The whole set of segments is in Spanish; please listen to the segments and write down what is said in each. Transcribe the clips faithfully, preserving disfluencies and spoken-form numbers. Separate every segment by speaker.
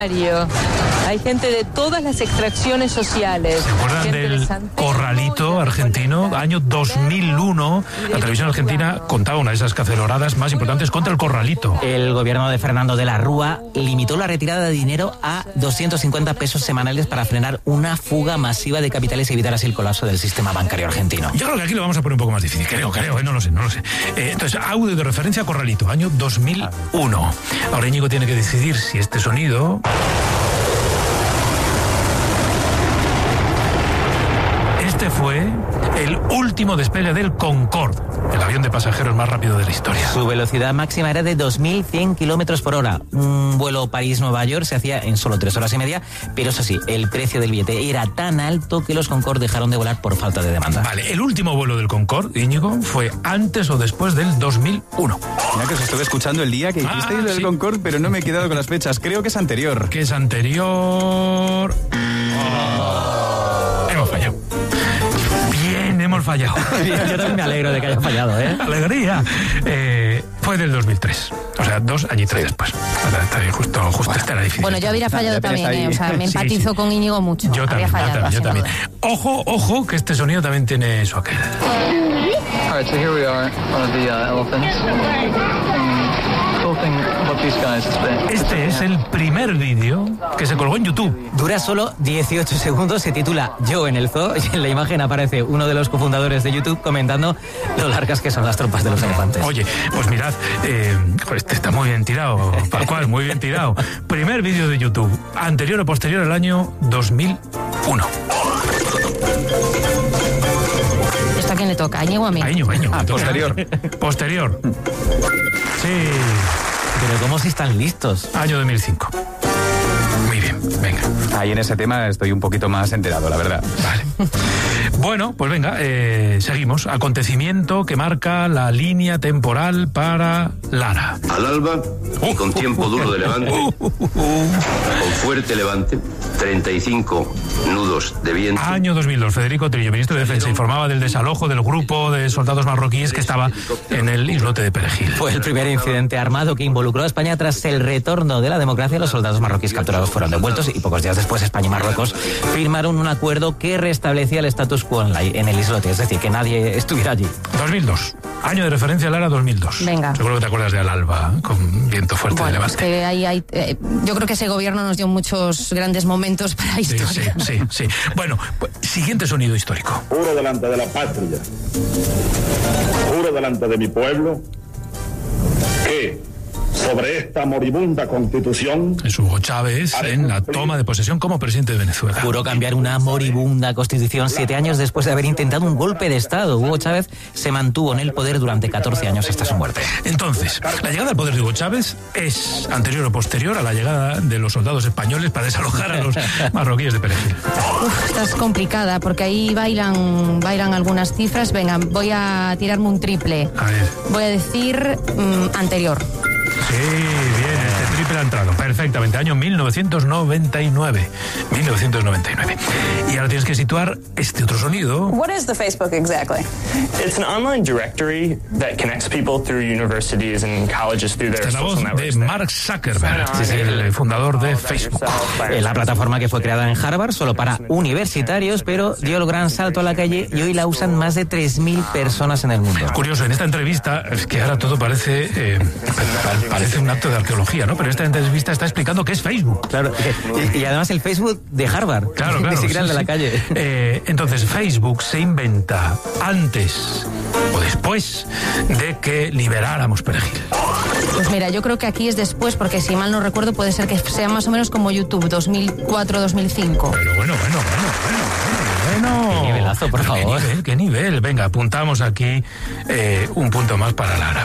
Speaker 1: Hay gente de todas las extracciones sociales.
Speaker 2: ¿Se acuerdan del corralito argentino? Año dos mil uno, la televisión argentina contaba una de esas caceroradas más importantes contra el corralito.
Speaker 3: El gobierno de Fernando de la Rúa limitó la retirada de dinero a doscientos cincuenta pesos semanales para frenar una fuga masiva de capitales y evitar así el colapso del sistema bancario argentino.
Speaker 2: Yo creo que aquí lo vamos a poner un poco más difícil, creo, creo, eh, no lo sé, no lo sé. Eh, entonces, audio de referencia a corralito, año dos mil uno. Ahora Íñigo tiene que decidir si este sonido... Este fue el último despegue del Concorde, el avión de pasajeros más rápido de la historia.
Speaker 3: Su velocidad máxima era de dos mil cien kilómetros por hora. Un vuelo París-Nueva York se hacía en solo tres horas y media, pero eso sí, el precio del billete era tan alto que los Concorde dejaron de volar por falta de demanda.
Speaker 2: Vale, el último vuelo del Concorde, Íñigo, fue antes o después del dos mil uno.
Speaker 4: Mira que os estuve escuchando el día que hicisteis ah, del sí. Concorde, pero no me he quedado con las fechas. Creo que es anterior.
Speaker 2: ¿Qué es anterior? Oh. Hemos fallado. Hemos fallado.
Speaker 3: Yo también me alegro de que haya fallado, ¿eh?
Speaker 2: Alegría. Eh, fue del dos mil tres. O sea, dos añitos sí. después. Justo, justo este era difícil.
Speaker 5: Bueno, yo habría fallado no, también, ¿eh? O sea, me empatizo sí, sí. con Íñigo mucho.
Speaker 2: Yo también,
Speaker 5: fallado,
Speaker 2: yo también, yo también. Ojo, ojo, que este sonido también tiene su aquel.
Speaker 6: All right, so here we are, one of the uh, elephants.
Speaker 2: Este es el primer vídeo que se colgó en YouTube.
Speaker 3: Dura solo dieciocho segundos, se titula Yo en el zoo y en la imagen aparece uno de los cofundadores de YouTube comentando lo largas que son las trompas de los elefantes.
Speaker 2: Oye, pues mirad, eh, este está muy bien tirado, Pascual, muy bien tirado. Primer vídeo de YouTube, anterior o posterior al año dos mil uno.
Speaker 5: ¿Esto a quién le toca? ¿A Íñigo o a mí?
Speaker 2: A Íñigo, a Íñigo.
Speaker 4: Ah, posterior.
Speaker 2: Posterior. Sí.
Speaker 3: Pero ¿cómo si están listos?
Speaker 2: Año dos mil cinco. Muy bien, venga.
Speaker 4: Ahí en ese tema estoy un poquito más enterado, la verdad.
Speaker 2: Vale. Bueno, pues venga, eh, seguimos. Acontecimiento que marca la línea temporal para Lara.
Speaker 7: Al alba, y con tiempo duro de levante, con fuerte levante, treinta y cinco nudos de viento.
Speaker 2: Año dos mil dos, Federico Trillo, ministro de Defensa, informaba del desalojo del grupo de soldados marroquíes que estaba en el islote de Perejil.
Speaker 3: Fue el primer incidente armado que involucró a España tras el retorno de la democracia. Los soldados marroquíes capturados fueron devueltos y pocos días después España y Marruecos firmaron un acuerdo que restablecía el status quo en, la, en el islote, es decir, que nadie estuviera allí.
Speaker 2: dos mil dos, año de referencia, Lara, dos mil dos.
Speaker 5: Venga.
Speaker 2: Seguro que te acuerdas de Al alba, con viento fuerte
Speaker 5: bueno,
Speaker 2: de levante.
Speaker 5: Es que ahí hay, eh, yo creo que ese gobierno nos dio muchos grandes momentos para la historia.
Speaker 2: Sí, sí, sí. sí. Bueno, pues, siguiente sonido histórico.
Speaker 8: Juro delante de la patria, juro delante de mi pueblo, que sobre esta moribunda constitución...
Speaker 2: Es Hugo Chávez en la toma de posesión como presidente de Venezuela.
Speaker 3: Juró cambiar una moribunda constitución siete años después de haber intentado un golpe de Estado. Hugo Chávez se mantuvo en el poder durante catorce años hasta su muerte.
Speaker 2: Entonces, la llegada al poder de Hugo Chávez es anterior o posterior a la llegada de los soldados españoles para desalojar a los marroquíes de Perejil.
Speaker 5: Uf, esta es complicada porque ahí bailan, bailan algunas cifras. Venga, voy a tirarme un triple.
Speaker 2: A ver.
Speaker 5: Voy a decir mmm, anterior.
Speaker 2: Sí, bien, este triple ha entrado perfectamente. Año mil novecientos noventa y nueve. mil novecientos noventa y nueve. Y ahora tienes que situar este otro sonido.
Speaker 9: What is the Facebook exactly? It's an online directory that connects people through universities and colleges through their
Speaker 2: social networks. Es la voz de Mark Zuckerberg, sí, sí, el fundador de Facebook.
Speaker 3: La plataforma que fue creada en Harvard solo para universitarios, pero dio el gran salto a la calle y hoy la usan más de tres mil personas en el mundo.
Speaker 2: Curioso, en esta entrevista, es que ahora todo parece... Eh, Parece un acto de arqueología, ¿no? Pero esta entrevista está explicando qué es Facebook.
Speaker 3: Claro, y, y además el Facebook de Harvard.
Speaker 2: Claro, claro.
Speaker 3: Ni siquiera
Speaker 2: sí,
Speaker 3: el de la
Speaker 2: sí.
Speaker 3: calle.
Speaker 2: Eh, entonces, Facebook se inventa antes o después de que liberáramos Perejil.
Speaker 5: Pues mira, yo creo que aquí es después, porque si mal no recuerdo puede ser que sea más o menos como YouTube, dos mil cuatro dos mil cinco.
Speaker 2: Pero bueno, bueno, bueno, bueno. Bueno,
Speaker 3: qué nivelazo, por favor.
Speaker 2: ¿Qué nivel? ¿Qué nivel? Venga, apuntamos aquí eh, un punto más para Lara.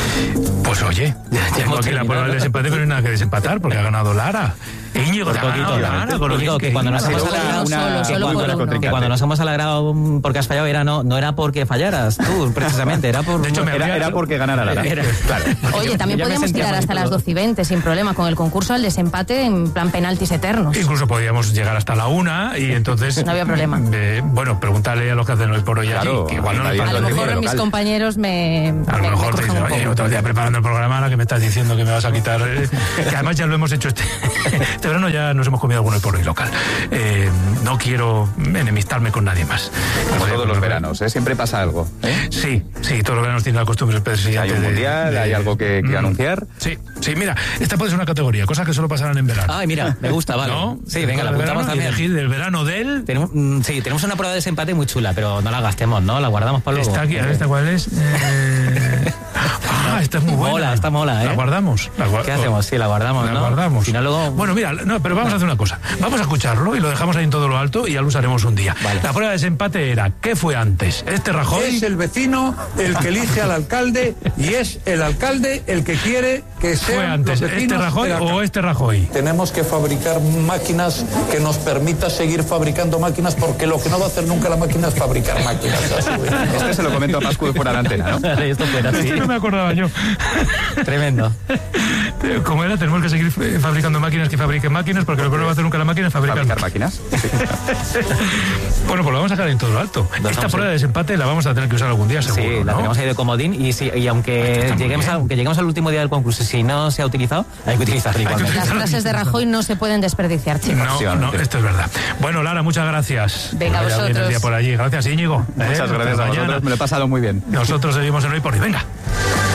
Speaker 2: Pues oye, ya tengo aquí la prueba del desempate, pero no hay nada que desempatar porque ha ganado Lara. Íñigo, te ha ganado Lara. Con lo
Speaker 3: digo que cuando nos hemos alegrado
Speaker 5: solo, solo por uno.
Speaker 3: Que cuando nos hemos alegrado porque has fallado era no, no era porque fallaras tú, precisamente, era por
Speaker 2: de hecho, me
Speaker 4: era,
Speaker 2: había...
Speaker 4: era porque ganara Lara.
Speaker 3: Era,
Speaker 4: claro.
Speaker 5: Oye, también podríamos tirar hasta las doce y veinte sin problema con el concurso al desempate en plan penaltis eternos.
Speaker 2: Incluso podíamos llegar hasta la una y entonces...
Speaker 5: No había problema.
Speaker 2: Eh, bueno, pregúntale a los que hacen hoy por hoy
Speaker 4: claro,
Speaker 2: allí, que igual no
Speaker 5: a lo mejor mis compañeros me...
Speaker 2: A lo
Speaker 5: me,
Speaker 2: mejor
Speaker 5: me
Speaker 2: te dicen, oye, otro día preparando el programa, ahora que me estás diciendo que me vas a quitar... Eh, que además ya lo hemos hecho este, Este verano ya nos hemos comido alguno de por hoy local. Eh, no quiero enemistarme con nadie más.
Speaker 4: Como todos los veranos, ¿eh? Siempre pasa algo. ¿eh?
Speaker 2: Sí, sí, todos los veranos tiene la costumbre el presidente.
Speaker 4: Hay un
Speaker 2: de,
Speaker 4: mundial,
Speaker 2: de,
Speaker 4: hay algo que, que
Speaker 2: mm,
Speaker 4: anunciar.
Speaker 2: Sí, sí, mira, esta puede ser una categoría, cosas que solo pasarán en verano.
Speaker 3: Ay, mira, me gusta, vale.
Speaker 2: ¿No?
Speaker 3: Sí, venga, la apuntamos también.
Speaker 2: Elegir del verano del...
Speaker 3: Tenemos, mm, sí, tenemos una prueba de desempate muy chula, pero no la gastemos, ¿no? La guardamos para luego.
Speaker 2: Está aquí, a ver, ¿esta cuál es? Eh... Ah, esta es muy buena.
Speaker 3: Mola, está mola, ¿eh?
Speaker 2: La guardamos. La gua...
Speaker 3: ¿Qué hacemos? Sí, la guardamos,
Speaker 2: la
Speaker 3: ¿no?
Speaker 2: guardamos.
Speaker 3: Si no, luego...
Speaker 2: Bueno, mira, no, pero vamos a hacer una cosa. Vamos a escucharlo y lo dejamos ahí en todo lo alto y ya lo usaremos un día. Vale. La prueba de desempate era, ¿qué fue antes? ¿Este Rajoy?
Speaker 10: Es el vecino el que elige al alcalde y es el alcalde el que quiere que sea.
Speaker 2: ¿Fue antes este Rajoy o este Rajoy?
Speaker 10: Tenemos que fabricar máquinas que nos permita seguir fabricando máquinas, porque lo que no va a hacer nunca la máquina es fabricar máquinas.
Speaker 4: Este se lo comento a Pascu de fuera de antena, ¿no?
Speaker 3: Esto fuera así.
Speaker 2: No me acordaba yo.
Speaker 3: Tremendo.
Speaker 2: Como era, tenemos que seguir fabricando máquinas que fabriquen máquinas, porque lo que no va a hacer nunca la máquina es fabricar,
Speaker 4: ¿Fabricar máquinas.
Speaker 2: Bueno, pues lo vamos a sacar en todo lo alto. Esta prueba de desempate la vamos a tener que usar algún día, seguro.
Speaker 3: Sí, la
Speaker 2: ¿no?
Speaker 3: tenemos ahí de comodín y, si, y aunque, lleguemos a, aunque lleguemos al último día del concurso, si no se ha utilizado, hay que utilizarla igualmente.
Speaker 5: Las frases de Rajoy no se pueden desperdiciar, chicos.
Speaker 2: No, no, esto es verdad. Bueno, Lara, muchas gracias.
Speaker 5: Venga,
Speaker 2: Vaya
Speaker 5: vosotros.
Speaker 2: bien el día por allí. Gracias, Íñigo.
Speaker 4: Muchas
Speaker 2: ¿Eh?
Speaker 4: gracias a vosotros, me lo he pasado muy bien.
Speaker 2: Nosotros seguimos en Hoy por Hoy. Venga.